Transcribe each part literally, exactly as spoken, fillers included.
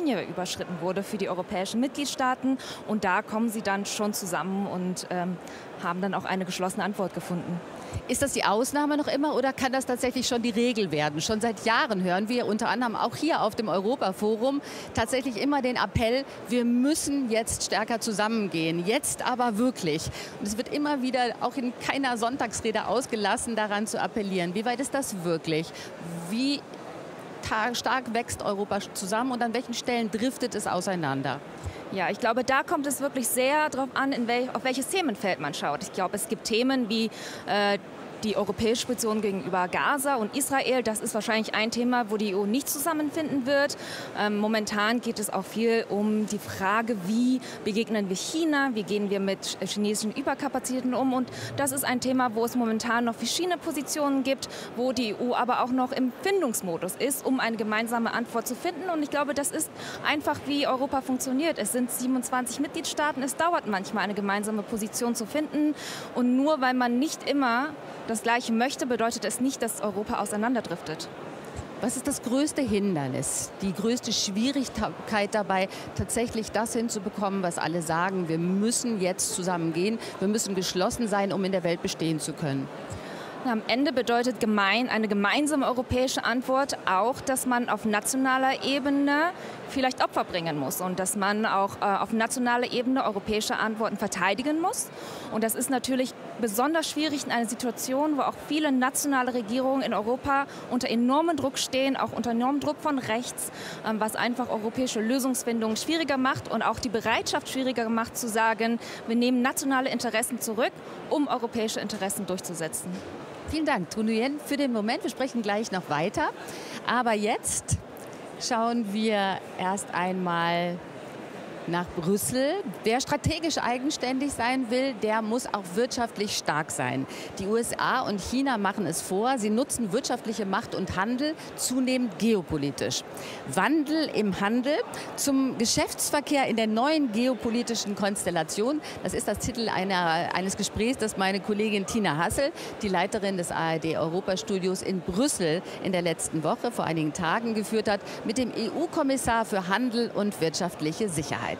Linie überschritten wurde für die europäischen Mitgliedstaaten. Und da kommen sie dann schon zusammen und ähm, haben dann auch eine geschlossene Antwort gefunden. Ist das die Ausnahme noch immer oder kann das tatsächlich schon die Regel werden? Schon seit Jahren hören wir unter anderem auch hier auf dem Europaforum tatsächlich immer den Appell, wir müssen jetzt stärker zusammengehen, jetzt aber wirklich. Und es wird immer wieder auch in keiner Sonntagsrede ausgelassen, daran zu appellieren. Wie weit ist das wirklich? Wie stark wächst Europa zusammen und an welchen Stellen driftet es auseinander? Ja, ich glaube, da kommt es wirklich sehr darauf an, in wel auf welches Themenfeld man schaut. Ich glaube, es gibt Themen wie äh, die europäische Position gegenüber Gaza und Israel. Das ist wahrscheinlich ein Thema, wo die E U nicht zusammenfinden wird. Ähm, momentan geht es auch viel um die Frage, wie begegnen wir China, wie gehen wir mit chinesischen Überkapazitäten um. Und das ist ein Thema, wo es momentan noch verschiedene Positionen gibt, wo die E U aber auch noch im Findungsmodus ist, um eine gemeinsame Antwort zu finden. Und ich glaube, das ist einfach, wie Europa funktioniert. Es sind siebenundzwanzig Mitgliedstaaten. Es dauert manchmal, eine gemeinsame Position zu finden. Und nur weil man nicht immer das Gleiche möchte, bedeutet es nicht, dass Europa auseinanderdriftet. Was ist das größte Hindernis, die größte Schwierigkeit dabei, tatsächlich das hinzubekommen, was alle sagen? Wir müssen jetzt zusammengehen, wir müssen geschlossen sein, um in der Welt bestehen zu können. Am Ende bedeutet gemein, eine gemeinsame europäische Antwort auch, dass man auf nationaler Ebene vielleicht Opfer bringen muss und dass man auch äh, auf nationaler Ebene europäische Antworten verteidigen muss. Und das ist natürlich besonders schwierig in einer Situation, wo auch viele nationale Regierungen in Europa unter enormem Druck stehen, auch unter enormem Druck von rechts, ähm, was einfach europäische Lösungsfindung schwieriger macht und auch die Bereitschaft schwieriger macht, zu sagen, wir nehmen nationale Interessen zurück, um europäische Interessen durchzusetzen. Vielen Dank, Thu Nguyen, für den Moment. Wir sprechen gleich noch weiter. Aber jetzt schauen wir erst einmal nach Brüssel. Wer strategisch eigenständig sein will, der muss auch wirtschaftlich stark sein. Die U S A und China machen es vor. Sie nutzen wirtschaftliche Macht und Handel zunehmend geopolitisch. Wandel im Handel zum Geschäftsverkehr in der neuen geopolitischen Konstellation. Das ist das Titel einer, eines Gesprächs, das meine Kollegin Tina Hassel, die Leiterin des A R D-Europastudios in Brüssel in der letzten Woche, vor einigen Tagen geführt hat, mit dem E U-Kommissar für Handel und wirtschaftliche Sicherheit.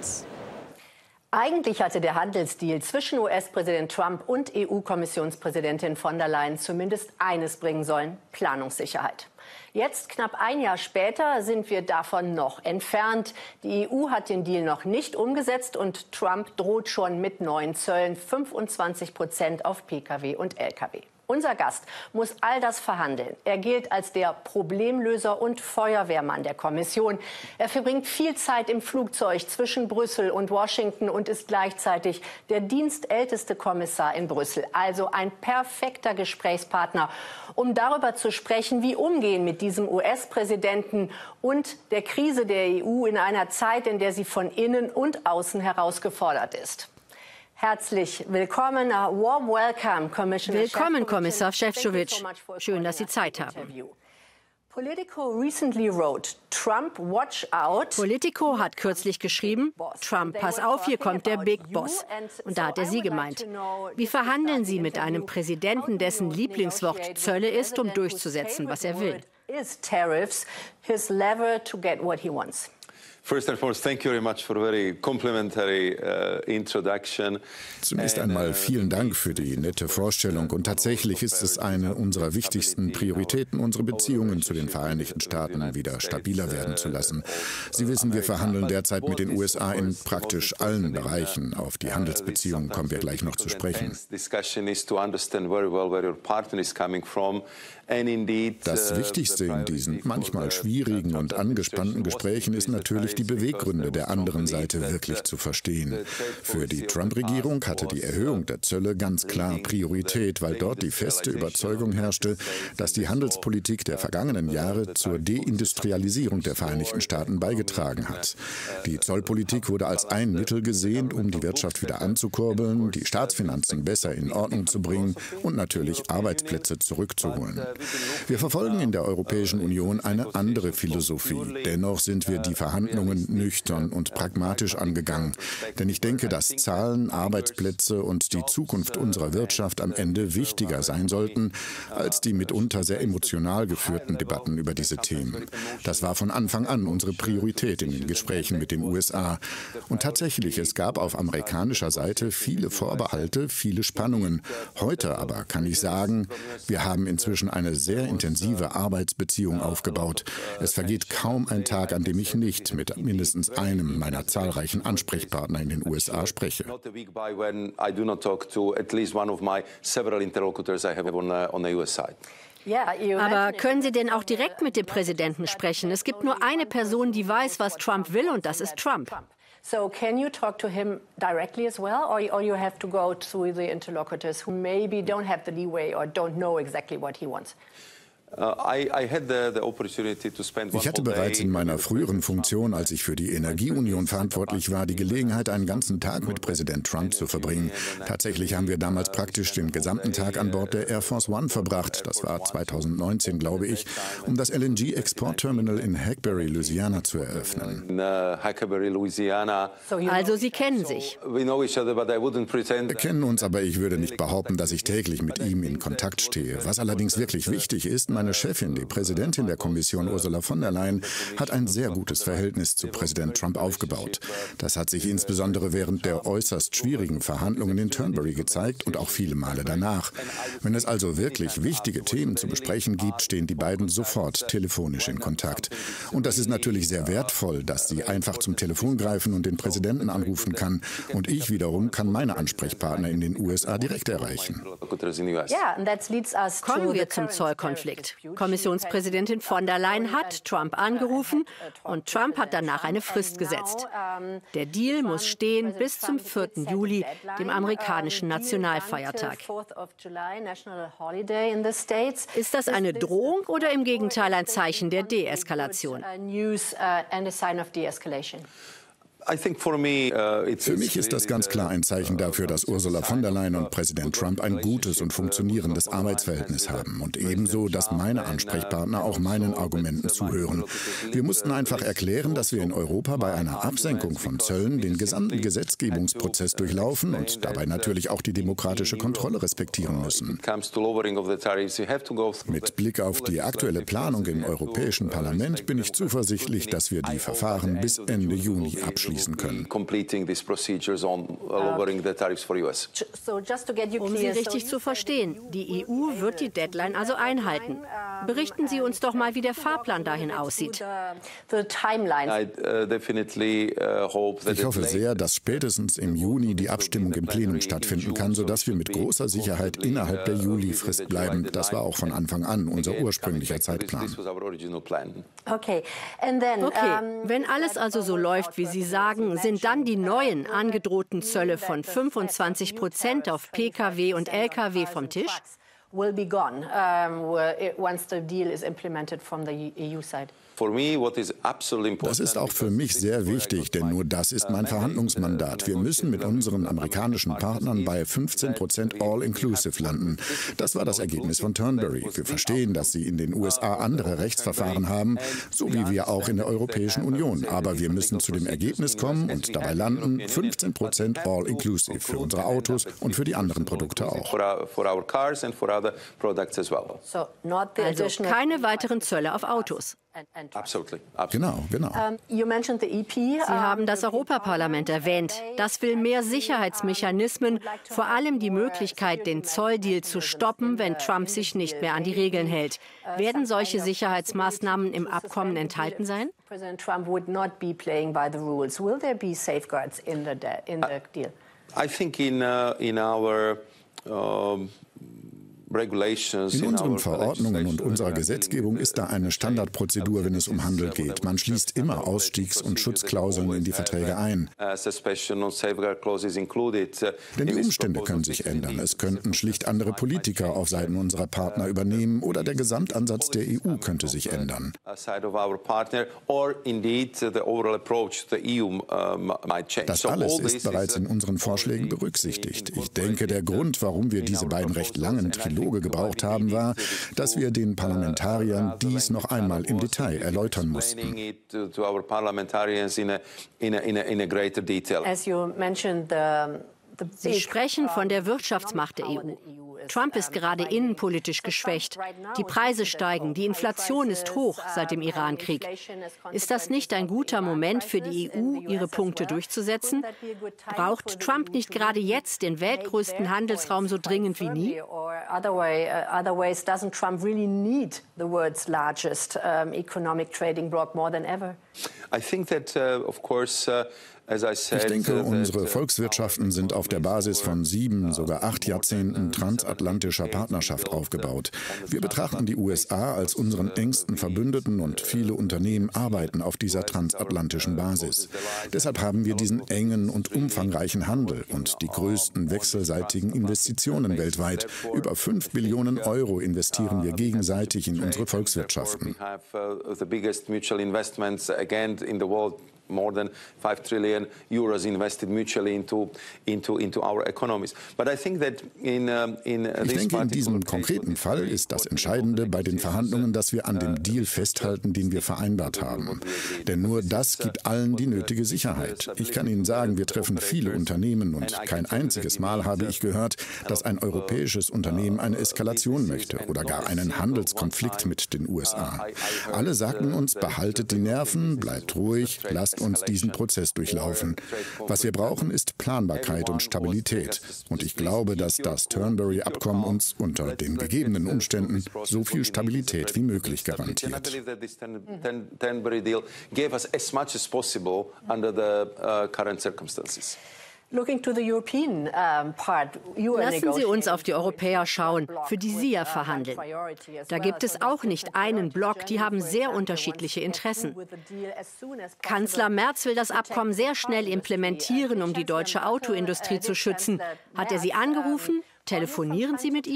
Eigentlich hatte der Handelsdeal zwischen U S-Präsident Trump und E U-Kommissionspräsidentin von der Leyen zumindest eines bringen sollen: Planungssicherheit. Jetzt, knapp ein Jahr später, sind wir davon noch entfernt. Die E U hat den Deal noch nicht umgesetzt und Trump droht schon mit neuen Zöllen, fünfundzwanzig Prozent auf Pkw und Lkw. Unser Gast muss all das verhandeln. Er gilt als der Problemlöser und Feuerwehrmann der Kommission. Er verbringt viel Zeit im Flugzeug zwischen Brüssel und Washington und ist gleichzeitig der dienstälteste Kommissar in Brüssel. Also ein perfekter Gesprächspartner, um darüber zu sprechen, wie umgehen mit diesem U S-Präsidenten und der Krise der E U in einer Zeit, in der sie von innen und außen herausgefordert ist. Herzlich willkommen, a warm welcome, Commissioner Willkommen, Kommissar Šefčovič. Schön, dass Sie Zeit haben. Politico recently wrote, Trump, watch out. Politico hat kürzlich geschrieben, Trump, pass auf, hier kommt der Big Boss. Und da hat er Sie gemeint. Wie verhandeln Sie mit einem Präsidenten, dessen Lieblingswort Zölle ist, um durchzusetzen, was er will? Is tariffs his lever to get what he wants? First and foremost, thank you very much for a very complimentary uh, introduction. Zunächst einmal vielen Dank für die nette Vorstellung. Und tatsächlich ist es eine unserer wichtigsten Prioritäten, unsere Beziehungen zu den Vereinigten Staaten wieder stabiler werden zu lassen. Sie wissen, wir verhandeln derzeit mit den U S A in praktisch allen Bereichen. Auf die Handelsbeziehungen kommen wir gleich noch zu sprechen. Das Wichtigste in diesen manchmal schwierigen und angespannten Gesprächen ist natürlich, die Beweggründe der anderen Seite wirklich zu verstehen. Für die Trump-Regierung hatte die Erhöhung der Zölle ganz klar Priorität, weil dort die feste Überzeugung herrschte, dass die Handelspolitik der vergangenen Jahre zur Deindustrialisierung der Vereinigten Staaten beigetragen hat. Die Zollpolitik wurde als ein Mittel gesehen, um die Wirtschaft wieder anzukurbeln, die Staatsfinanzen besser in Ordnung zu bringen und natürlich Arbeitsplätze zurückzuholen. Wir verfolgen in der Europäischen Union eine andere Philosophie. Dennoch sind wir die Verhandlungen Verhandlungen nüchtern und pragmatisch angegangen. Denn ich denke, dass Zahlen, Arbeitsplätze und die Zukunft unserer Wirtschaft am Ende wichtiger sein sollten als die mitunter sehr emotional geführten Debatten über diese Themen. Das war von Anfang an unsere Priorität in den Gesprächen mit den U S A. Und tatsächlich, es gab auf amerikanischer Seite viele Vorbehalte, viele Spannungen. Heute aber kann ich sagen, wir haben inzwischen eine sehr intensive Arbeitsbeziehung aufgebaut. Es vergeht kaum ein Tag, an dem ich nicht mit mindestens einem meiner zahlreichen Ansprechpartner in den U S A spreche. Aber können Sie denn auch direkt mit dem Präsidenten sprechen? Es gibt nur eine Person, die weiß, was Trump will, und das ist Trump. So can you talk to him directly as well, or, or you have to go through the interlocutors who maybe don't have the leeway or don't know exactly what he wants? Ich hatte bereits in meiner früheren Funktion, als ich für die Energieunion verantwortlich war, die Gelegenheit, einen ganzen Tag mit Präsident Trump zu verbringen. Tatsächlich haben wir damals praktisch den gesamten Tag an Bord der Air Force One verbracht. Das war zweitausendneunzehn, glaube ich, um das L N G-Exportterminal in Hackberry, Louisiana zu eröffnen. Also Sie kennen sich. Wir kennen uns, aber ich würde nicht behaupten, dass ich täglich mit ihm in Kontakt stehe. Was allerdings wirklich wichtig ist, meine Chefin, die Präsidentin der Kommission Ursula von der Leyen, hat ein sehr gutes Verhältnis zu Präsident Trump aufgebaut. Das hat sich insbesondere während der äußerst schwierigen Verhandlungen in Turnberry gezeigt und auch viele Male danach. Wenn es also wirklich wichtige Themen zu besprechen gibt, stehen die beiden sofort telefonisch in Kontakt. Und das ist natürlich sehr wertvoll, dass sie einfach zum Telefon greifen und den Präsidenten anrufen kann. Und ich wiederum kann meine Ansprechpartner in den U S A direkt erreichen. Kommen wir zum Zollkonflikt. Kommissionspräsidentin von der Leyen hat Trump angerufen und Trump hat danach eine Frist gesetzt. Der Deal muss stehen bis zum vierten Juli, dem amerikanischen Nationalfeiertag. Ist das eine Drohung oder im Gegenteil ein Zeichen der Deeskalation? Für mich ist das ganz klar ein Zeichen dafür, dass Ursula von der Leyen und Präsident Trump ein gutes und funktionierendes Arbeitsverhältnis haben und ebenso, dass meine Ansprechpartner auch meinen Argumenten zuhören. Wir mussten einfach erklären, dass wir in Europa bei einer Absenkung von Zöllen den gesamten Gesetzgebungsprozess durchlaufen und dabei natürlich auch die demokratische Kontrolle respektieren müssen. Mit Blick auf die aktuelle Planung im Europäischen Parlament bin ich zuversichtlich, dass wir die Verfahren bis Ende Juni abschließen können. Um Sie richtig zu verstehen, die E U wird die Deadline also einhalten. Berichten Sie uns doch mal, wie der Fahrplan dahin aussieht. Ich hoffe sehr, dass spätestens im Juni die Abstimmung im Plenum stattfinden kann, sodass wir mit großer Sicherheit innerhalb der Juli-Frist bleiben. Das war auch von Anfang an unser ursprünglicher Zeitplan. Okay, wenn alles also so läuft, wie Sie sagen, sind dann die neuen angedrohten Zölle von fünfundzwanzig Prozent auf P K W und L K W vom Tisch? Will be gone um, once the deal is implemented from the E U side. Das ist auch für mich sehr wichtig, denn nur das ist mein Verhandlungsmandat. Wir müssen mit unseren amerikanischen Partnern bei fünfzehn Prozent All-Inclusive landen. Das war das Ergebnis von Turnberry. Wir verstehen, dass sie in den U S A andere Rechtsverfahren haben, so wie wir auch in der Europäischen Union. Aber wir müssen zu dem Ergebnis kommen und dabei landen, fünfzehn Prozent All-Inclusive für unsere Autos und für die anderen Produkte auch. Also keine weiteren Zölle auf Autos. Genau, genau. Sie haben das Europaparlament erwähnt. Das will mehr Sicherheitsmechanismen, vor allem die Möglichkeit, den Zolldeal zu stoppen, wenn Trump sich nicht mehr an die Regeln hält. Werden solche Sicherheitsmaßnahmen im Abkommen enthalten sein? Präsident Trump would not be playing by the rules. Will there be safeguards in the, in the deal? I think in, uh, in our um In unseren Verordnungen und unserer Gesetzgebung ist da eine Standardprozedur, wenn es um Handel geht. Man schließt immer Ausstiegs- und Schutzklauseln in die Verträge ein. Denn die Umstände können sich ändern. Es könnten schlicht andere Politiker auf Seiten unserer Partner übernehmen oder der Gesamtansatz der E U könnte sich ändern. Das alles ist bereits in unseren Vorschlägen berücksichtigt. Ich denke, der Grund, warum wir diese beiden recht langen Triloge Dialoge gebraucht haben, war, dass wir den Parlamentariern dies noch einmal im Detail erläutern mussten. Sie sprechen von der Wirtschaftsmacht der E U. Trump ist gerade innenpolitisch geschwächt. Die Preise steigen, die Inflation ist hoch seit dem Iran-Krieg. Ist das nicht ein guter Moment für die E U, ihre Punkte durchzusetzen? Braucht Trump nicht gerade jetzt den weltgrößten Handelsraum so dringend wie nie? Ich denke, unsere Volkswirtschaften sind auf der Basis von sieben, sogar acht Jahrzehnten transatlantischer Partnerschaft aufgebaut. Wir betrachten die U S A als unseren engsten Verbündeten und viele Unternehmen arbeiten auf dieser transatlantischen Basis. Deshalb haben wir diesen engen und umfangreichen Handel und die größten wechselseitigen Investitionen weltweit. Über fünf Billionen Euro investieren wir gegenseitig in unsere Volkswirtschaften. More than five trillion euros invested mutually into into into our economies. But I think that in in Ich denke, in diesem konkreten Fall ist das Entscheidende bei den Verhandlungen, dass wir an dem Deal festhalten, den wir vereinbart haben. Denn nur das gibt allen die nötige Sicherheit. Ich kann Ihnen sagen, wir treffen viele Unternehmen und kein einziges Mal habe ich gehört, dass ein europäisches Unternehmen eine Eskalation möchte oder gar einen Handelskonflikt mit den U S A. Alle sagten uns, behaltet die Nerven, bleibt ruhig, lasst uns diesen Prozess durchlaufen. Was wir brauchen, ist Planbarkeit und Stabilität. Und ich glaube, dass das Turnberry-Abkommen uns unter den gegebenen Umständen so viel Stabilität wie möglich garantiert. Lassen Sie uns auf die Europäer schauen, für die Sie ja verhandeln. Da gibt es auch nicht einen Block, die haben sehr unterschiedliche Interessen. Kanzler Merz will das Abkommen sehr schnell implementieren, um die deutsche Autoindustrie zu schützen. Hat er Sie angerufen? Telefonieren Sie mit ihm?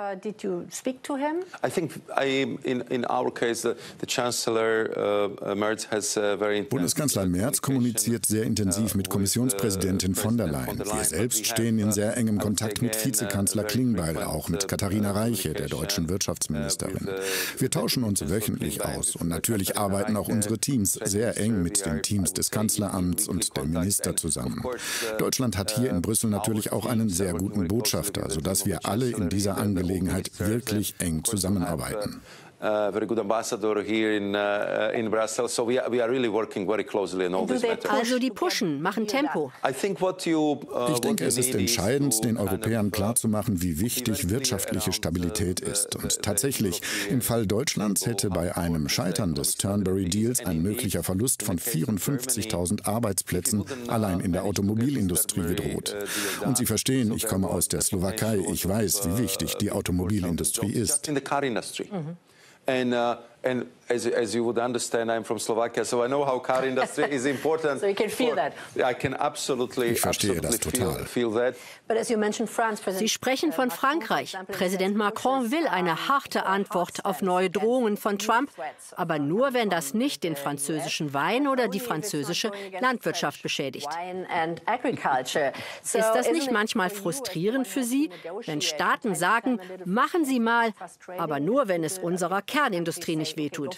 Bundeskanzler Merz kommuniziert sehr intensiv mit Kommissionspräsidentin von der Leyen. Wir selbst stehen in sehr engem Kontakt mit Vizekanzler Klingbeil, auch mit Katharina Reiche, der deutschen Wirtschaftsministerin. Wir tauschen uns wöchentlich aus und natürlich arbeiten auch unsere Teams sehr eng mit den Teams des Kanzleramts und der Minister zusammen. Deutschland hat hier in Brüssel natürlich auch einen sehr guten Botschafter, sodass wir alle in dieser Angelegenheit wirklich eng zusammenarbeiten. Uh, very good ambassador here in, uh, in Brussels. So we are, we are really working very closely on all these matters. Also die pushen, machen Tempo. I think what you, uh, ich denke, es ist entscheidend, den Europäern klarzumachen, wie wichtig wirtschaftliche Stabilität ist. Und tatsächlich, im Fall Deutschlands hätte bei einem Scheitern des Turnberry-Deals ein möglicher Verlust von vierundfünfzigtausend Arbeitsplätzen allein in der Automobilindustrie gedroht. Und Sie verstehen, ich komme aus der Slowakei. Ich weiß, wie wichtig die Automobilindustrie ist. Mhm. And, uh, and as, as you would understand, I'm from Slovakia, so I know how car industry is important. So you can feel that. I can absolutely, ich verstehe absolutely das total. Feel, feel that. But as you mentioned, France, Sie sprechen von Frankreich. Präsident Macron will eine harte Antwort auf neue Drohungen von Trump, aber nur, wenn das nicht den französischen Wein oder die französische Landwirtschaft beschädigt. Ist das nicht manchmal frustrierend für Sie, wenn Staaten sagen, machen Sie mal, aber nur, wenn es unserer Kernindustrie nicht wehtut?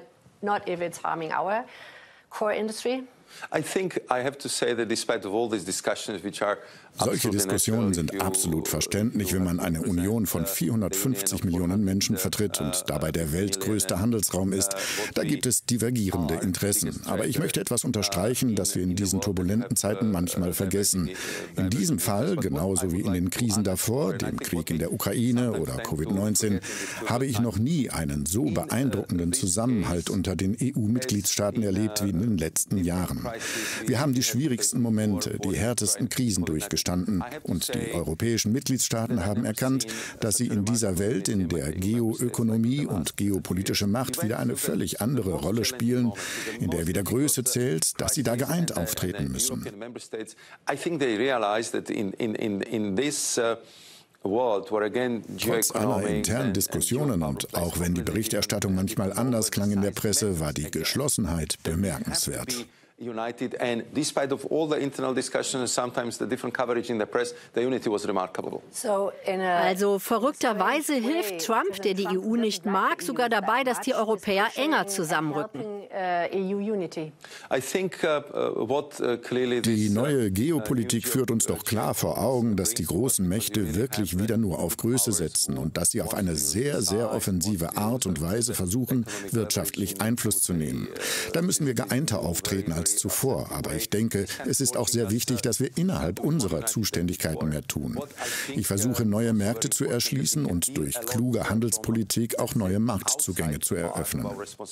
I think I have to say that despite of all these discussions which are Solche Diskussionen sind absolut verständlich, wenn man eine Union von vierhundertfünfzig Millionen Menschen vertritt und dabei der weltgrößte Handelsraum ist. Da gibt es divergierende Interessen. Aber ich möchte etwas unterstreichen, das wir in diesen turbulenten Zeiten manchmal vergessen. In diesem Fall, genauso wie in den Krisen davor, dem Krieg in der Ukraine oder Covid neunzehn, habe ich noch nie einen so beeindruckenden Zusammenhalt unter den E U-Mitgliedstaaten erlebt wie in den letzten Jahren. Wir haben die schwierigsten Momente, die härtesten Krisen durchgestanden. Und die europäischen Mitgliedstaaten haben erkannt, dass sie in dieser Welt, in der Geoökonomie und geopolitische Macht wieder eine völlig andere Rolle spielen, in der wieder Größe zählt, dass sie da geeint auftreten müssen. Trotz aller internen Diskussionen und auch wenn die Berichterstattung manchmal anders klang in der Presse, war die Geschlossenheit bemerkenswert. united, and despite of all the internal discussions and sometimes the different coverage in the press, the unity was remarkable. Also verrückterweise hilft Trump, der die E U nicht mag, sogar dabei, dass die Europäer enger zusammenrücken. Die neue Geopolitik führt uns doch klar vor Augen, dass die großen Mächte wirklich wieder nur auf Größe setzen und dass sie auf eine sehr, sehr offensive Art und Weise versuchen, wirtschaftlich Einfluss zu nehmen. Da müssen wir geeinter auftreten als zuvor. Aber ich denke, es ist auch sehr wichtig, dass wir innerhalb unserer Zuständigkeiten mehr tun. Ich versuche, neue Märkte zu erschließen und durch kluge Handelspolitik auch neue Marktzugänge zu eröffnen.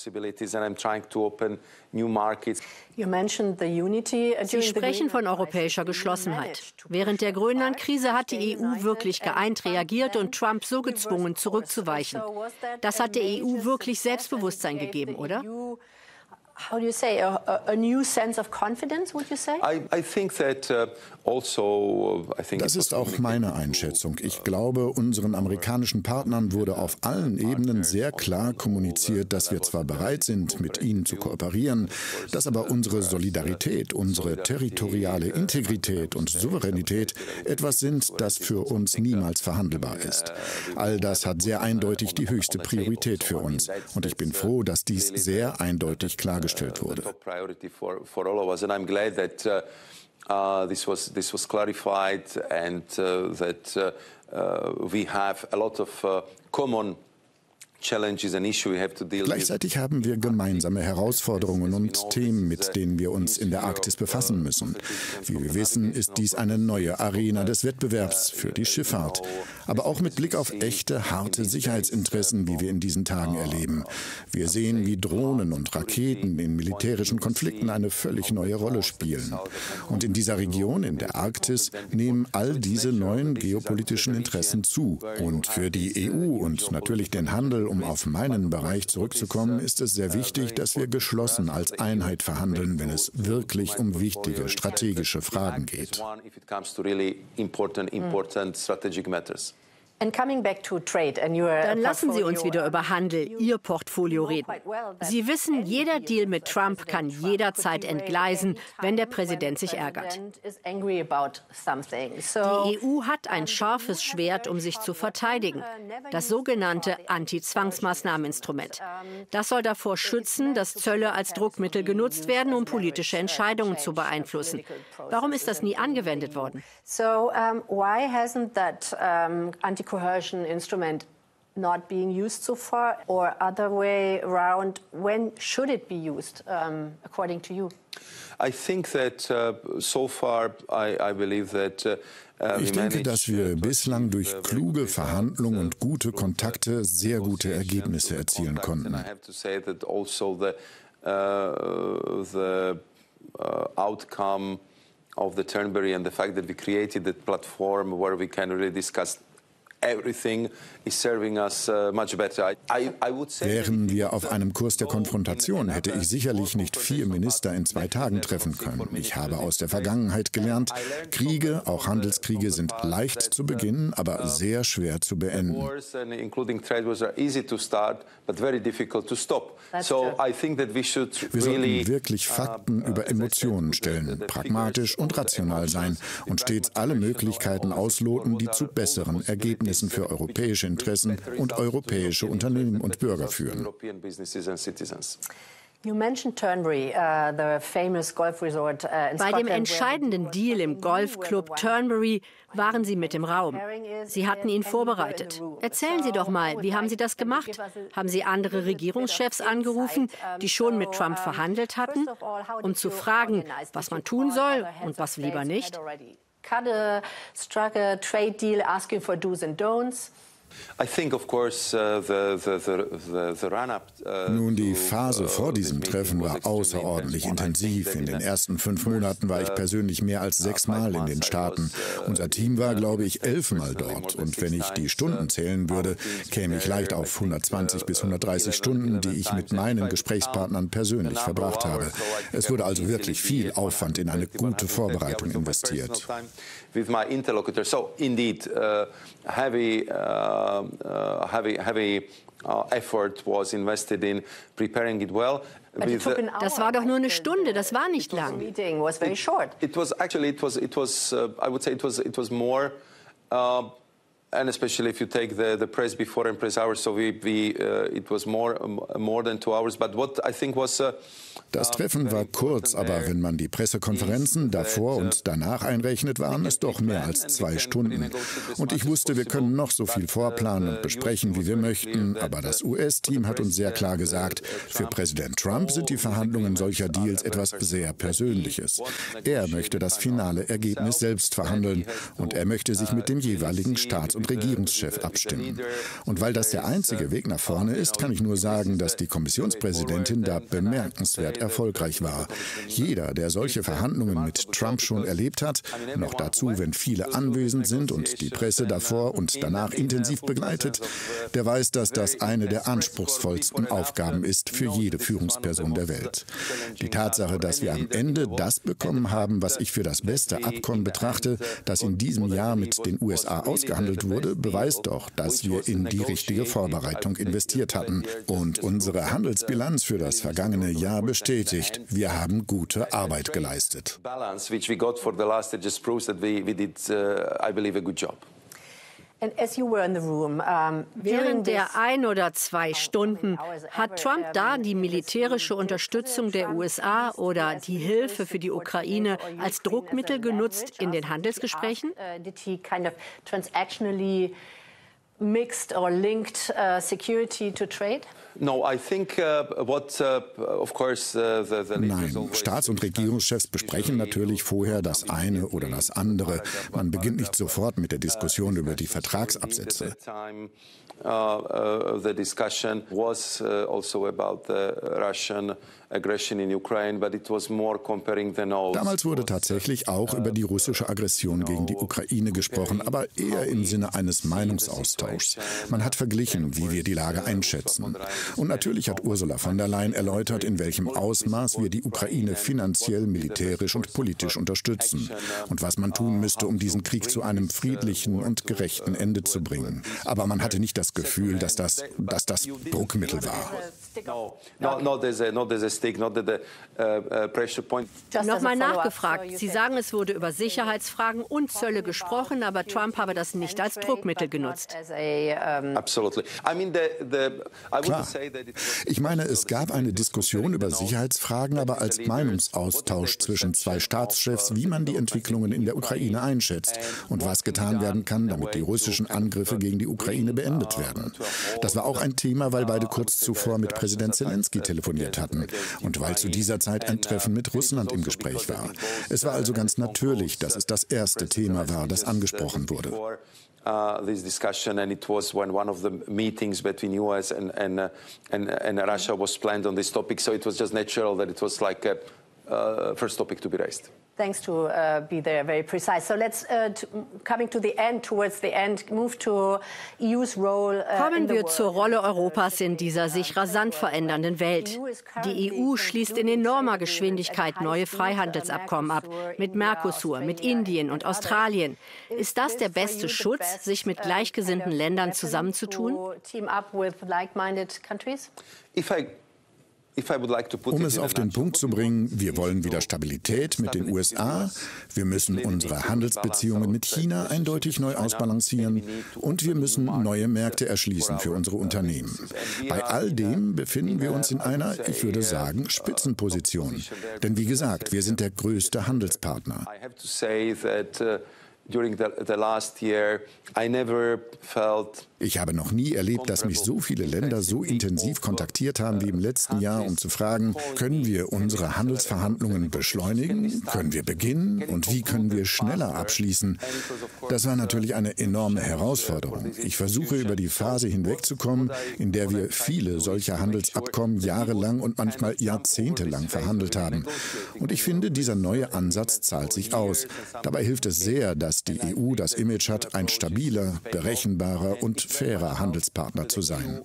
Sie sprechen von europäischer Geschlossenheit. Während der Grönland-Krise hat die E U wirklich geeint reagiert und Trump so gezwungen, zurückzuweichen. Das hat der E U wirklich Selbstbewusstsein gegeben, oder? How do you say, a, a new sense of confidence, would you say? I, I think that uh, also, I think das ist auch meine Einschätzung. Ich glaube, unseren amerikanischen Partnern wurde auf allen Ebenen sehr klar kommuniziert, dass wir zwar bereit sind, mit ihnen zu kooperieren, dass aber unsere Solidarität, unsere territoriale Integrität und Souveränität etwas sind, das für uns niemals verhandelbar ist. All das hat sehr eindeutig die höchste Priorität für uns. Und ich bin froh, dass dies sehr eindeutig klargestellt wurde. Uh, this was this was clarified, and uh, that uh, uh, we have a lot of uh, common Gleichzeitig haben wir gemeinsame Herausforderungen und Themen, mit denen wir uns in der Arktis befassen müssen. Wie wir wissen, ist dies eine neue Arena des Wettbewerbs für die Schifffahrt, aber auch mit Blick auf echte, harte Sicherheitsinteressen, wie wir in diesen Tagen erleben. Wir sehen, wie Drohnen und Raketen in militärischen Konflikten eine völlig neue Rolle spielen. Und in dieser Region, in der Arktis, nehmen all diese neuen geopolitischen Interessen zu. Und für die E U und natürlich den Handel, um auf meinen Bereich zurückzukommen, ist es sehr wichtig, dass wir geschlossen als Einheit verhandeln, wenn es wirklich um wichtige strategische Fragen geht. Dann lassen Sie uns wieder über Handel, Ihr Portfolio reden. Sie wissen, jeder Deal mit Trump kann jederzeit entgleisen, wenn der Präsident sich ärgert. Die E U hat ein scharfes Schwert, um sich zu verteidigen, das sogenannte Anti-Zwangsmaßnahmeninstrument. Das soll davor schützen, dass Zölle als Druckmittel genutzt werden, um politische Entscheidungen zu beeinflussen. Warum ist das nie angewendet worden? So, um, why hasn't that um, anti-coercion instrument not being used so far, or other way around? When should it be used, um, according to you? I think that uh, so far, I, I believe that. Uh, Ich denke, dass wir bislang durch kluge Verhandlungen und gute Kontakte sehr gute Ergebnisse erzielen konnten. Of the Turnberry and the fact that we created that platform where we can really discuss everything is serving us uh, much better. I, I would say Wären wir auf einem Kurs der Konfrontation, hätte ich sicherlich nicht vier Minister in zwei Tagen treffen können. Ich habe aus der Vergangenheit gelernt, Kriege, auch Handelskriege, sind leicht zu beginnen, aber sehr schwer zu beenden. Wir sollten wirklich Fakten über Emotionen stellen, pragmatisch und rational sein und stets alle Möglichkeiten ausloten, die zu besseren Ergebnissen für europäische Interessen und europäische Unternehmen und Bürger führen. Bei dem entscheidenden Deal im Golfclub Turnberry waren Sie mit im Raum. Sie hatten ihn vorbereitet. Erzählen Sie doch mal, wie haben Sie das gemacht? Haben Sie andere Regierungschefs angerufen, die schon mit Trump verhandelt hatten, um zu fragen, was man tun soll und was lieber nicht? Cut a, struck a trade deal asking for do's and don'ts. Nun, die Phase vor diesem Treffen war außerordentlich intensiv. In den ersten fünf Monaten war ich persönlich mehr als sechsmal in den Staaten. Unser Team war, glaube ich, elfmal dort. Und wenn ich die Stunden zählen würde, käme ich leicht auf hundertzwanzig bis hundertdreißig Stunden, die ich mit meinen Gesprächspartnern persönlich verbracht habe. Es wurde also wirklich viel Aufwand in eine gute Vorbereitung investiert. With my interlocutor. So indeed, uh, heavy, uh, uh, heavy, heavy uh, effort was invested in preparing it well. Das war doch nur eine Stunde, das war nicht lang. It, it was actually it was it was uh, I would say it was it was more uh, and especially if you take the the press before and press hours, so we, we uh, it was more um, more than two hours. But what I think was uh, Das Treffen war kurz, aber wenn man die Pressekonferenzen davor und danach einrechnet, waren es doch mehr als zwei Stunden. Und ich wusste, wir können noch so viel vorplanen und besprechen, wie wir möchten, aber das U S-Team hat uns sehr klar gesagt, für Präsident Trump sind die Verhandlungen solcher Deals etwas sehr Persönliches. Er möchte das finale Ergebnis selbst verhandeln und er möchte sich mit dem jeweiligen Staats- und Regierungschef abstimmen. Und weil das der einzige Weg nach vorne ist, kann ich nur sagen, dass die Kommissionspräsidentin da bemerkenswert erfolgreich war. Jeder, der solche Verhandlungen mit Trump schon erlebt hat, noch dazu, wenn viele anwesend sind und die Presse davor und danach intensiv begleitet, der weiß, dass das eine der anspruchsvollsten Aufgaben ist für jede Führungsperson der Welt. Die Tatsache, dass wir am Ende das bekommen haben, was ich für das beste Abkommen betrachte, das in diesem Jahr mit den U S A ausgehandelt wurde, beweist doch, dass wir in die richtige Vorbereitung investiert hatten. Und unsere Handelsbilanz für das vergangene Jahr bestätigt, wir haben gute Arbeit geleistet. Während der ein oder zwei Stunden hat Trump da die militärische Unterstützung der U S A oder die Hilfe für die Ukraine als Druckmittel genutzt in den Handelsgesprächen? Mixed or linked uh, security to trade? No, I think uh, what uh, of course uh, the, the Nein, Staats- und Regierungschefs besprechen natürlich vorher das eine oder das andere. Man beginnt nicht sofort mit der Diskussion über die Vertragsabsätze. Uh, uh, the discussion was uh, also about the Russian aggression in Ukraine, but it was more comparing the notes. Damals wurde tatsächlich auch über die russische Aggression gegen die Ukraine gesprochen, aber eher im Sinne eines Meinungsaustauschs. Man hat verglichen, wie wir die Lage einschätzen. Und natürlich hat Ursula von der Leyen erläutert, in welchem Ausmaß wir die Ukraine finanziell, militärisch und politisch unterstützen und was man tun müsste, um diesen Krieg zu einem friedlichen und gerechten Ende zu bringen. Aber man hatte nicht das Gefühl, dass das, dass das Druckmittel war. Nochmal nachgefragt. Sie sagen, es wurde über Sicherheitsfragen und Zölle gesprochen, aber Trump habe das nicht als Druckmittel genutzt. Klar. Ich meine, es gab eine Diskussion über Sicherheitsfragen, aber als Meinungsaustausch zwischen zwei Staatschefs, wie man die Entwicklungen in der Ukraine einschätzt und was getan werden kann, damit die russischen Angriffe gegen die Ukraine beendet werden. Das war auch ein Thema, weil beide kurz zuvor mit Präsident Zelensky telefoniert hatten und weil zu dieser Zeit ein Treffen mit Russland im Gespräch war. Es war also ganz natürlich, dass es das erste Thema war, das angesprochen wurde. Uh, this discussion, and it was when one of the meetings between U S and and, uh, and and Russia was planned on this topic. So it was just natural that it was like a uh, first topic to be raised. Thanks to uh, be there very precise. So let's uh, to, coming to the end, towards the end, move to E U's role. Uh, Kommen wir zur Rolle Europas in dieser sich rasant verändernden Welt. Die E U schließt in enormer Geschwindigkeit neue Freihandelsabkommen ab, mit Mercosur, mit Indien und Australien. Ist das der beste Schutz, sich mit gleichgesinnten Ländern zusammenzutun? If I Um es auf den Punkt zu bringen, wir wollen wieder Stabilität mit den U S A, wir müssen unsere Handelsbeziehungen mit China eindeutig neu ausbalancieren und wir müssen neue Märkte erschließen für unsere Unternehmen. Bei all dem befinden wir uns in einer, ich würde sagen, Spitzenposition. Denn wie gesagt, wir sind der größte Handelspartner. During the, the last year, I never felt Ich habe noch nie erlebt, dass mich so viele Länder so intensiv kontaktiert haben wie im letzten Jahr, um zu fragen, können wir unsere Handelsverhandlungen beschleunigen? Können wir beginnen? Und wie können wir schneller abschließen? Das war natürlich eine enorme Herausforderung. Ich versuche über die Phase hinwegzukommen, in der wir viele solcher Handelsabkommen jahrelang und manchmal jahrzehntelang verhandelt haben. Und ich finde, dieser neue Ansatz zahlt sich aus. Dabei hilft es sehr, dass die E U das Image hat, ein stabiler, berechenbarer und fairer Handelspartner zu sein.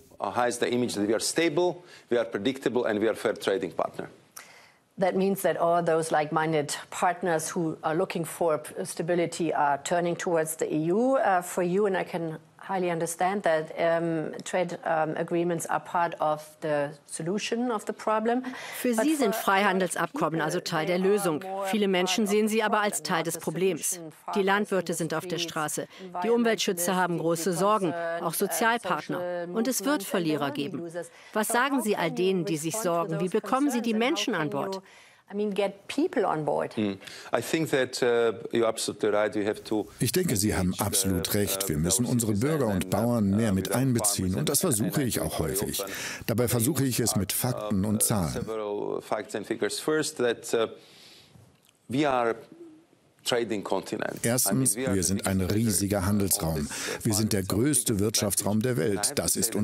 That means that all those like-minded partners who are looking for stability are turning towards the E U. Uh, for you, and I can highly understand that um, trade um, agreements are part of the solution of the problem. Für sie sind Freihandelsabkommen also Teil der Lösung. Viele Menschen sehen sie aber als Teil des Problems. Die Landwirte sind auf der Straße. Die Umweltschützer haben große Sorgen, auch Sozialpartner. Und es wird Verlierer geben. Was sagen Sie all denen, die sich sorgen? Wie bekommen Sie die Menschen an Bord? Ich denke, Sie haben absolut recht. Wir müssen unsere Bürger und Bauern mehr mit einbeziehen. Und das versuche ich auch häufig. Dabei versuche ich es mit Fakten und Zahlen. Erstens, wir sind ein riesiger Handelsraum. Wir sind der größte Wirtschaftsraum der Welt. Das ist